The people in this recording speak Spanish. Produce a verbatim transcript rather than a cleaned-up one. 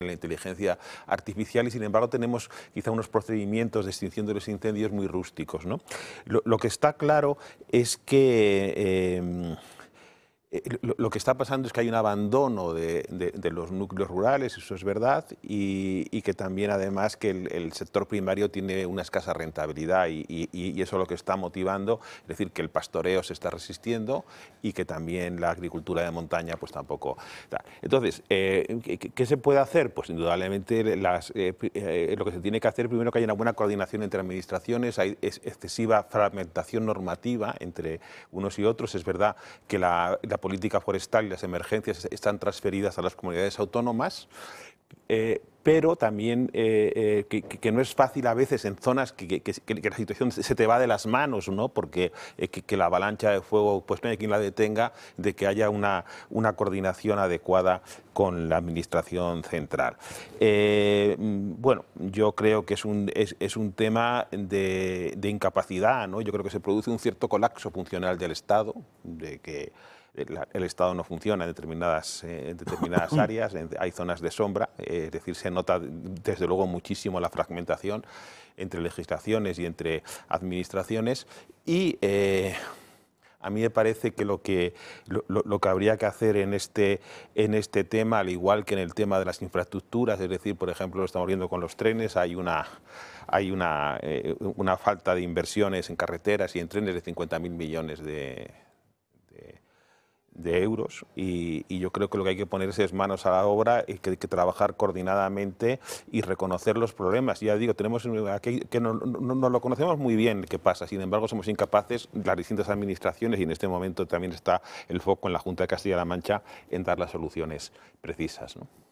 la inteligencia artificial y sin embargo tenemos quizá unos procedimientos de extinción de los incendios muy rústicos, ¿no? Lo, lo que está claro es que eh, lo, lo que está pasando es que hay un abandono de, de, de los núcleos rurales, eso es verdad, y, y que también además que el, el sector primario tiene una escasa rentabilidad y, y, y eso es lo que está motivando, es decir, que el pastoreo se está resistiendo y que también la agricultura de montaña pues tampoco. Entonces, eh, ¿qué, ¿qué se puede hacer? Pues indudablemente las, eh, eh, lo que se tiene que hacer primero que haya una buena coordinación entre administraciones, hay es excesiva fragmentación normativa entre unos y otros, es verdad que la, la política forestal y las emergencias están transferidas a las comunidades autónomas, eh, pero también eh, eh, que, que no es fácil a veces en zonas que, que, que, que la situación se te va de las manos, ¿no? Porque eh, que, que la avalancha de fuego pues no hay quien la detenga, de que haya una, una coordinación adecuada con la administración central. Eh, bueno, yo creo que es un, es, es un tema de, de incapacidad, ¿no? Yo creo que se produce un cierto colapso funcional del Estado, de que el Estado no funciona en determinadas, eh, en determinadas áreas, hay zonas de sombra, eh, es decir, se nota desde luego muchísimo la fragmentación entre legislaciones y entre administraciones y eh, a mí me parece que lo que, lo, lo que habría que hacer en este, en este tema, al igual que en el tema de las infraestructuras, es decir, por ejemplo, lo estamos viendo con los trenes, hay una, hay una, eh, una falta de inversiones en carreteras y en trenes de cincuenta mil millones de de euros y, y yo creo que lo que hay que ponerse es manos a la obra y que hay que trabajar coordinadamente y reconocer los problemas. Ya digo, tenemos aquí que no, no, no lo conocemos muy bien qué pasa, sin embargo somos incapaces, las distintas administraciones, y en este momento también está el foco en la Junta de Castilla-La Mancha en dar las soluciones precisas, ¿no?